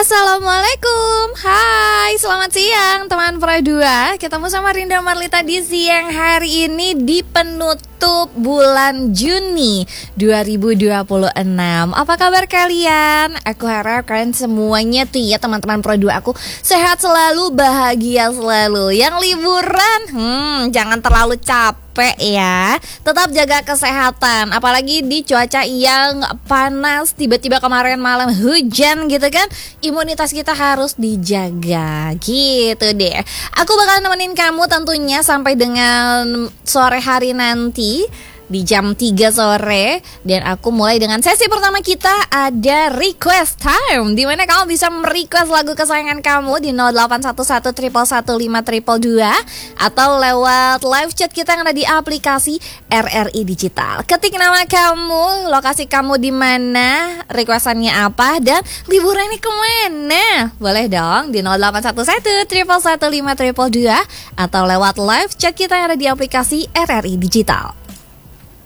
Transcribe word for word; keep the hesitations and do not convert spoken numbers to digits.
Assalamualaikum. Hai, selamat siang teman Pro dua. Ketemu sama Rinda Marlita di siang hari ini di penutup bulan Juni dua ribu dua puluh enam. Apa kabar kalian? Aku harap kalian semuanya tuh ya teman-teman Pro dua aku sehat selalu, bahagia selalu. Yang liburan, hmm, jangan terlalu capek ya. Tetap jaga kesehatan, apalagi di cuaca yang panas, tiba-tiba kemarin malam hujan gitu kan. Imunitas kita harus dijaga gitu deh. Aku bakal nemenin kamu tentunya sampai dengan sore hari nanti di jam tiga sore. Dan aku mulai dengan sesi pertama kita, ada request time, dimana kamu bisa merequest lagu kesayangan kamu di nol delapan satu satu satu satu lima dua dua atau lewat live chat kita yang ada di aplikasi R R I Digital. Ketik nama kamu, lokasi kamu di mana, requestannya apa, dan liburan ini kemana. Boleh dong di nol delapan satu satu satu satu lima dua dua atau lewat live chat kita yang ada di aplikasi R R I Digital.